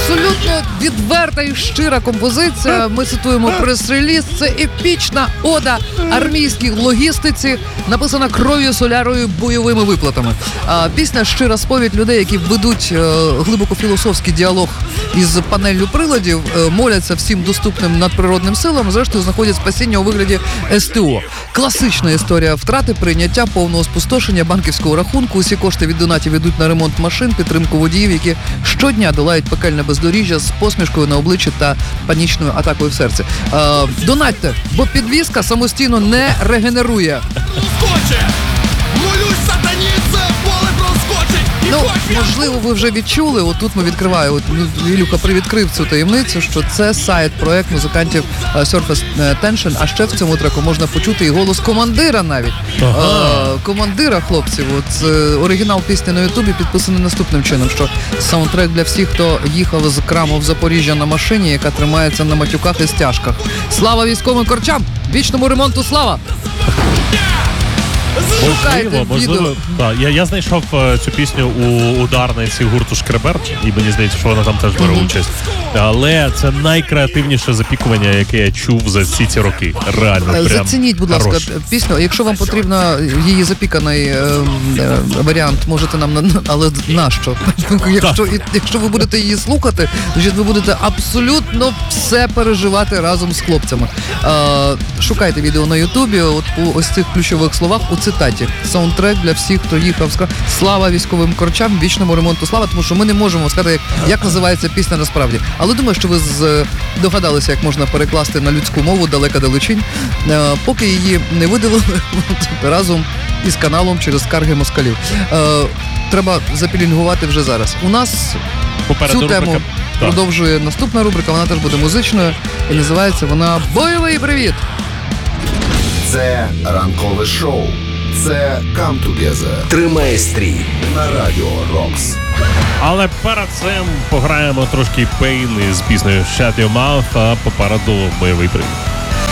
Абсолютно відверта і щира композиція. Ми цитуємо прес-реліз. Це епічна ода армійській логістиці, написана кров'ю, солярою, бойовими виплатами. Пісня щира сповідь людей, які ведуть глибоко філософський діалог із панеллю приладів, моляться всім доступним надприродним силам, зрештою знаходять спасіння у вигляді СТО. Класична історія втрати, прийняття, повного спустошення банківського рахунку. Усі кошти від донатів йдуть на ремонт машин, підтримку водіїв, які щодня долають пекельне бездоріжжя з посмішкою на обличчі та панічною атакою в серці. Донатьте, бо підвізка самостійно не регенерує. Молюсь, сатаніце, поле проскочить. Ну, можливо, ви вже відчули, отут ми відкриваємо, Ілюха привідкрив цю таємницю, що це сайт-проект музикантів Surface Tension, а ще в цьому треку можна почути і голос командира навіть. Командира хлопців. От оригінал пісні на Ютубі підписаний наступним чином, що саундтрек для всіх, хто їхав з Краму в Запоріжжя на машині, яка тримається на матюках і стяжках. Слава військовим корчам! Вічному ремонту слава! Можливо. Так. Я знайшов цю пісню у ударниці гурту Шкребер, і мені здається, що вона там теж бере участь. Але це найкреативніше запікування, яке я чув за всі ці роки. Реально, зацініть, будь ласка, пісню. Якщо вам потрібно її запіканий варіант, можете нам, але нащо? Якщо ви будете її слухати, то ви будете абсолютно все переживати разом з хлопцями. Шукайте відео на Ютубі, от по ось цих ключових словах у цитаті. Саундтрек для всіх, хто їхав з слава військовим корчам, вічному ремонту слава, тому що ми не можемо сказати, як називається пісня насправді. Але думаю, що ви догадалися, як можна перекласти на людську мову «Далека далечінь», поки її не видалили разом із каналом через скарги москалів. Треба запілінгувати вже зараз. У нас цю тему продовжує наступна рубрика, вона теж буде музичною, і називається вона «Бойовий привіт». Це ранкове шоу. Це Come Together. Тримай стрій на Радіо Рокс. Але перед цим пограємо трошки Pain із піснею Shut Your Mouth, а попереду бойовий привіт.